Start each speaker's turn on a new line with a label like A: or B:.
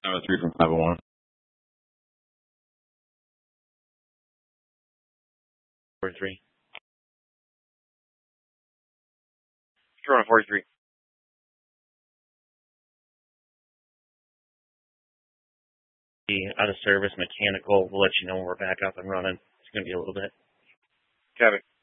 A: 703 from 501.
B: 43. You're on 43. Out of service, mechanical. We'll let you know when we're back up and running. It's going to be a little bit.
C: Kevin.